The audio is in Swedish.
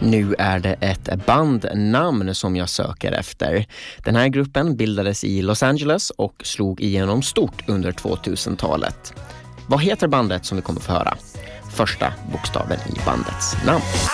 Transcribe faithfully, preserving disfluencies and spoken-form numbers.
Nu är det ett bandnamn som jag söker efter. Den här gruppen bildades i Los Angeles och slog igenom stort under tvåtusentalet. Vad heter bandet som vi kommer få höra? Första bokstaven i bandets namn.